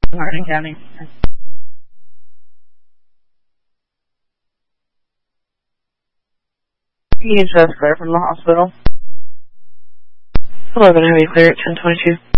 Hardin County. You just clear from the hospital. 11, have you clear at 1022?